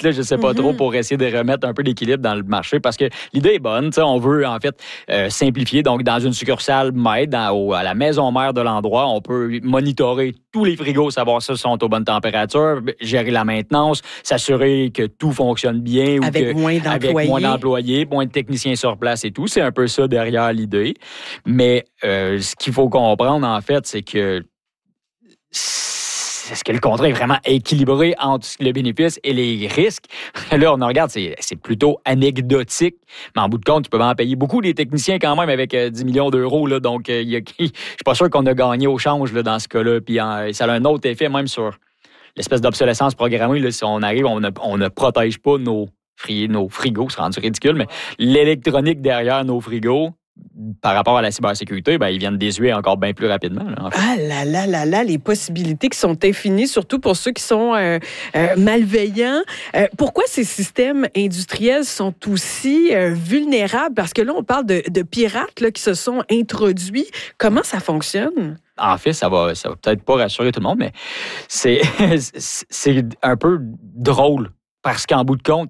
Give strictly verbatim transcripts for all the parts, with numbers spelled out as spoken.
là, je sais pas mm-hmm. trop, pour essayer de remettre un peu d'équilibre dans le marché, parce que l'idée est bonne. On veut, en fait, euh, simplifier. Donc, dans une succursale maître, dans, au, à la maison mère de l'endroit, on peut monitorer tous les frigos, savoir si ils sont aux bonnes températures, gérer la maintenance, s'assurer que tout fonctionne bien. Avec, ou que, moins, d'employés. avec moins d'employés, moins de techniciens sur place et tout. C'est un peu ça derrière l'idée. Mais euh, ce qu'il faut comprendre, en fait, c'est que est-ce que le contrat est vraiment équilibré entre le bénéfice et les risques? Là, on en regarde, c'est, c'est plutôt anecdotique, mais en bout de compte, tu peux en payer beaucoup des techniciens quand même avec euh, dix millions d'euros. Là, donc, euh, y a, je suis pas sûr qu'on a gagné au change là, dans ce cas-là. Puis euh, ça a un autre effet même sur l'espèce d'obsolescence programmée. Là, si on arrive, on ne, on ne protège pas nos, fri- nos frigos, c'est rendu ridicule, mais l'électronique derrière nos frigos, par rapport à la cybersécurité, ben, ils viennent désuer encore bien plus rapidement. Là, en fait. Ah là là là là, les possibilités qui sont infinies, surtout pour ceux qui sont euh, euh, malveillants. Euh, pourquoi ces systèmes industriels sont aussi euh, vulnérables? Parce que là, on parle de, de pirates là, qui se sont introduits. Comment ça fonctionne? En fait, ça va, ça va peut-être pas rassurer tout le monde, mais c'est, c'est un peu drôle. Parce qu'en bout de compte,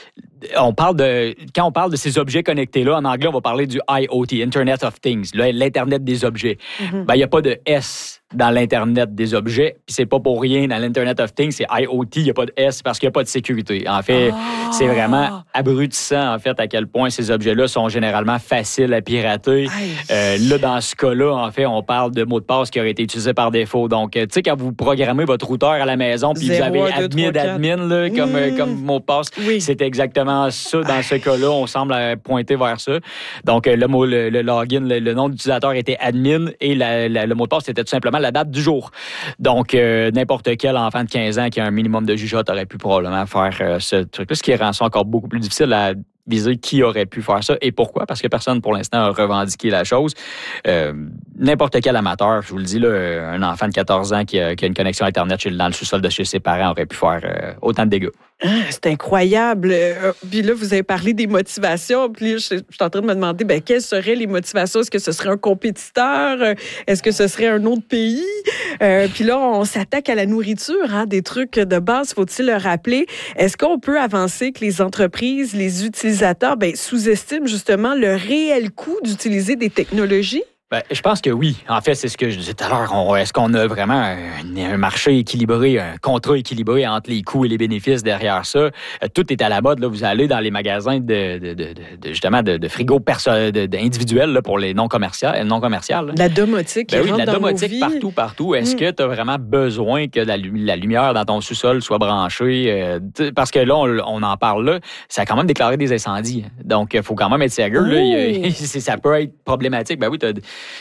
on parle de, quand on parle de ces objets connectés-là, en anglais, on va parler du I O T, Internet of Things, l'Internet des objets. Mm-hmm. Ben, il n'y a pas de S dans l'Internet des objets, puis c'est pas pour rien dans l'Internet of Things, c'est I O T, il n'y a pas de S parce qu'il n'y a pas de sécurité. En fait, oh. c'est vraiment abrutissant, en fait, à quel point ces objets-là sont généralement faciles à pirater. Euh, là, dans ce cas-là, en fait, on parle de mots de passe qui auraient été utilisés par défaut. Donc, tu sais, quand vous programmez votre routeur à la maison, puis vous avez admin d'admin là, comme, mmh. euh, comme mot de passe, oui. c'est exactement ça dans ce cas-là. On semble pointer vers ça. Donc, le, mot, le, le login, le, le nom d'utilisateur était admin et la, la, le mot de passe, c'était tout simplement la date du jour. Donc, euh, n'importe quel enfant de quinze ans qui a un minimum de jugeote aurait pu probablement faire euh, ce truc-là, ce qui rend ça encore beaucoup plus difficile à viser qui aurait pu faire ça et pourquoi, parce que personne, pour l'instant, a revendiqué la chose. Euh, n'importe quel amateur, je vous le dis, là, un enfant de quatorze ans qui a, qui a une connexion Internet chez, dans le sous-sol de chez ses parents aurait pu faire euh, autant de dégâts. Ah, c'est incroyable. Euh, puis là, vous avez parlé des motivations. Puis là, je, je suis en train de me demander, ben, quelles seraient les motivations? Est-ce que ce serait un compétiteur? Est-ce que ce serait un autre pays? Euh, puis là, on s'attaque à la nourriture, hein, des trucs de base, faut-il le rappeler. Est-ce qu'on peut avancer que les entreprises, les utilisateurs, ben, sous-estiment justement le réel coût d'utiliser des technologies? Ben, je pense que oui. En fait, c'est ce que je disais tout à l'heure. On, est-ce qu'on a vraiment un, un marché équilibré, un contrat équilibré entre les coûts et les bénéfices derrière ça? Tout est à la mode. Là. Vous allez dans les magasins de, de, de, de justement de, de frigos perso- de, de individuels là, pour les non commerciaux. Non commerciaux la domotique. Ben oui, la domotique partout, partout. Est-ce mm. que tu as vraiment besoin que la, la lumière dans ton sous-sol soit branchée? Euh, parce que là, on, on en parle là. Ça a quand même déclaré des incendies. Donc, il faut quand même être sérieux. Là. Il, ça peut être problématique. Ben oui, tu as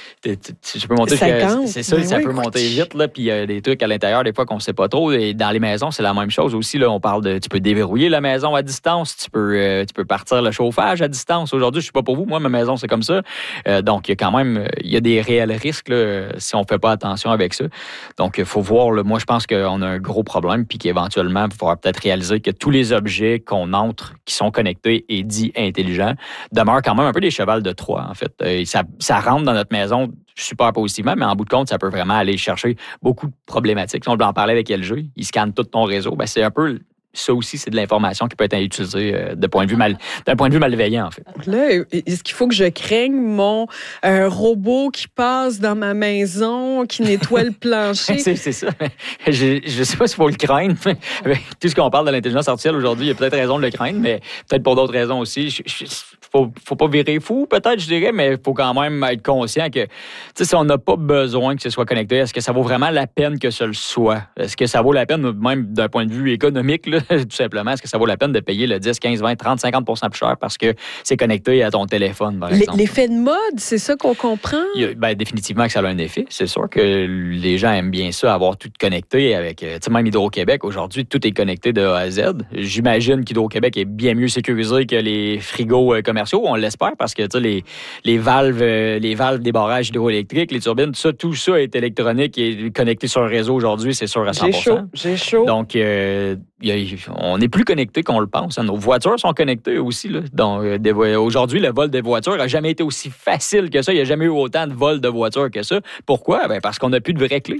Tu peux monter cinquante C'est ça, ben ça oui, peut monter vite, là, puis il y a des trucs à l'intérieur, des fois qu'on ne sait pas trop. Et dans les maisons, c'est la même chose aussi. Là, on parle de, tu peux déverrouiller la maison à distance, tu peux, euh, tu peux partir le chauffage à distance. Aujourd'hui, je ne suis pas pour vous, moi, ma maison, c'est comme ça. Euh, donc, il y a quand même, il y a des réels risques là, si on ne fait pas attention avec ça. Donc, il faut voir, là, moi, je pense qu'on a un gros problème, puis qu'éventuellement, il faudra peut-être réaliser que tous les objets qu'on entre, qui sont connectés et dits intelligents, demeurent quand même un peu des chevals de Troie, en fait. Et ça, ça rentre dans notre maison super positivement, mais en bout de compte, ça peut vraiment aller chercher beaucoup de problématiques. Si on veut en parler avec L G, ils scannent tout ton réseau, ben c'est un peu... Ça aussi, c'est de l'information qui peut être utilisée de point de vue mal, d'un point de vue malveillant, en fait. Là, est-ce qu'il faut que je craigne mon euh, robot qui passe dans ma maison, qui nettoie le plancher? c'est, c'est ça. Je ne sais pas s'il faut le craindre. Mais tout ce qu'on parle de l'intelligence artificielle aujourd'hui, il y a peut-être raison de le craindre, mais peut-être pour d'autres raisons aussi. Il ne faut, faut pas virer fou, peut-être, je dirais, mais il faut quand même être conscient que si on n'a pas besoin que ce soit connecté, est-ce que ça vaut vraiment la peine que ce le soit? Est-ce que ça vaut la peine, même d'un point de vue économique, là, tout simplement, est-ce que ça vaut la peine de payer le dix, quinze, vingt, trente, cinquante pour cent plus cher parce que c'est connecté à ton téléphone, par exemple? L'effet de mode, c'est ça qu'on comprend? Il y a, ben, définitivement que ça a un effet. C'est sûr que les gens aiment bien ça, avoir tout connecté avec... Tu sais, même Hydro-Québec, aujourd'hui, tout est connecté de A à Z. J'imagine qu'Hydro-Québec est bien mieux sécurisé que les frigos commerciaux, on l'espère, parce que, tu sais, les, les valves les valves des barrages hydroélectriques, les turbines, tout ça, tout ça est électronique et connecté sur un réseau aujourd'hui, c'est sûr à cent pour cent. J'ai chaud, j'ai chaud. Donc, euh, y a, on est plus connecté qu'on le pense. Hein. Nos voitures sont connectées aussi. Là. Donc, euh, des, aujourd'hui, le vol des voitures n'a jamais été aussi facile que ça. Il n'y a jamais eu autant de vols de voitures que ça. Pourquoi? Ben, parce qu'on n'a plus de vraies clés.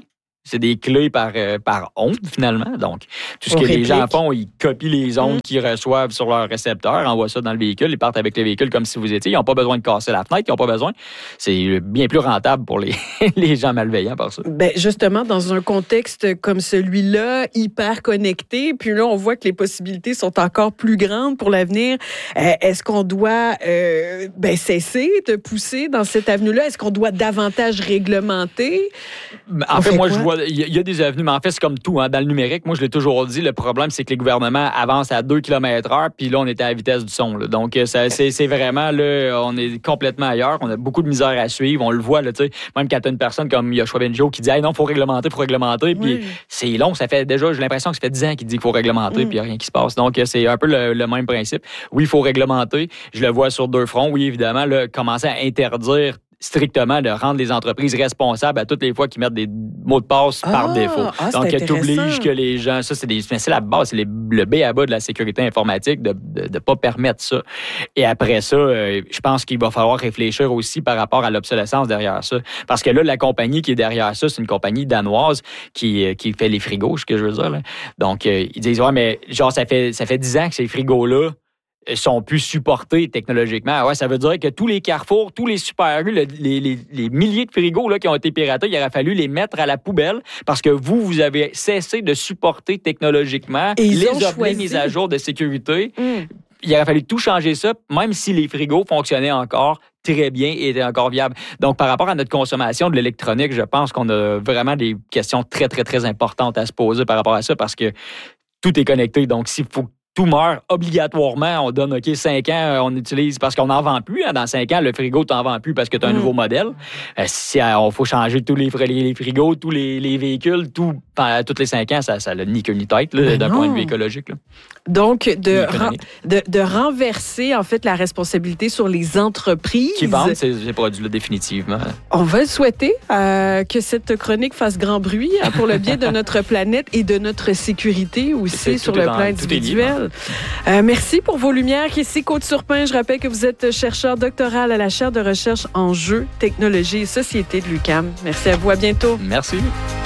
C'est des clés par, euh, par onde, finalement. Donc, tout ce On que réplique. les gens font, ils copient les ondes Mm. qu'ils reçoivent sur leur récepteur, envoient ça dans le véhicule, ils partent avec le véhicule comme si vous étiez. Ils n'ont pas besoin de casser la fenêtre, ils n'ont pas besoin. C'est bien plus rentable pour les, les gens malveillants par ça. Ben justement, dans un contexte comme celui-là, hyper connecté, puis là, on voit que les possibilités sont encore plus grandes pour l'avenir. Euh, est-ce qu'on doit euh, ben, cesser de pousser dans cette avenue-là? Est-ce qu'on doit davantage réglementer? En On fait, fait moi, quoi? je vois, il y, a- il y a des avenues, mais en fait, c'est comme tout, hein, dans le numérique. Moi, je l'ai toujours dit, le problème, c'est que les gouvernements avancent à deux kilomètres heure, puis là, on est à la vitesse du son. Là. Donc, ça, c'est, c'est vraiment, là, on est complètement ailleurs. On a beaucoup de misère à suivre. On le voit, là, tu sais. Même quand tu as une personne comme Yoshua Benjo qui dit, hey, non, il faut réglementer, il faut réglementer. Puis Oui. c'est long. Ça fait déjà, j'ai l'impression que ça fait dix ans qu'il dit qu'il faut réglementer, Mm. puis il n'y a rien qui se passe. Donc, c'est un peu le, le même principe. Oui, il faut réglementer. Je le vois sur deux fronts. Oui, évidemment, là, commencer à interdire strictement de rendre les entreprises responsables à toutes les fois qu'ils mettent des mots de passe par Ah, défaut. ah, c'est Donc, tu intéressant. obliges que les gens... Ça, c'est, des, mais c'est la base, c'est les, le B à bas de la sécurité informatique de ne pas permettre ça. Et après ça, euh, je pense qu'il va falloir réfléchir aussi par rapport à l'obsolescence derrière ça. Parce que là, la compagnie qui est derrière ça, c'est une compagnie danoise qui, euh, qui fait les frigos, ce que je veux dire. Là. Donc, euh, ils disent, ouais, mais genre, ça fait, ça fait dix ans que ces frigos-là sont plus supportés technologiquement. Ouais, ça veut dire que tous les carrefours, tous les super U, le, les, les, les milliers de frigos là, qui ont été piratés, il aurait fallu les mettre à la poubelle parce que vous, vous avez cessé de supporter technologiquement Et ils les ont objets choisi. mis à jour de sécurité. Mm. Il aurait fallu tout changer ça, même si les frigos fonctionnaient encore très bien et étaient encore viables. Donc, par rapport à notre consommation de l'électronique, je pense qu'on a vraiment des questions très, très, très importantes à se poser par rapport à ça parce que tout est connecté. Donc, s'il faut tout meurt obligatoirement. On donne, OK, cinq ans, on utilise parce qu'on n'en vend plus. Hein, dans cinq ans, le frigo, tu n'en vends plus parce que tu as un Mm. nouveau modèle. Euh, si il faut changer tous les, les, les frigos, tous les, les véhicules, tout, pendant tous les cinq ans, ça n'a ni queue ni tête là, Ben d'un non. point de vue écologique. Là. Donc, de, Ni économique. ren- de, de renverser, en fait, la responsabilité sur les entreprises. Qui vendent ces, ces produits-là définitivement. On va le souhaiter euh, que cette chronique fasse grand bruit hein, pour le bien de notre planète et de notre sécurité aussi C'est- sur tout le est dans- plan tout est lié, individuel. Euh, merci pour vos lumières. Ici, Côte-Surpin. Je rappelle que vous êtes chercheur doctoral à la chaire de recherche en jeux, technologie et société de l'U Q A M. Merci à vous. À bientôt. Merci.